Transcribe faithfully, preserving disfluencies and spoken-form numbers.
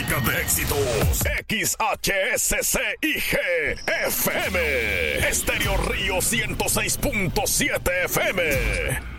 fábrica de éxitos. X H S C I G F M. Estéreo Río ciento seis punto siete F M.